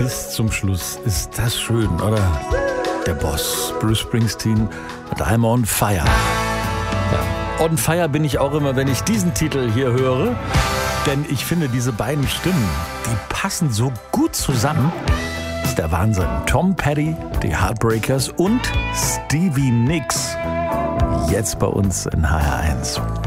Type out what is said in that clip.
Bis zum Schluss ist das schön, oder? Der Boss, Bruce Springsteen, mit I'm on Fire. Ja. On Fire bin ich auch immer, wenn ich diesen Titel hier höre. Denn ich finde, diese beiden Stimmen, die passen so gut zusammen. Das ist der Wahnsinn. Tom Petty, die Heartbreakers und Stevie Nicks. Jetzt bei uns in HR1.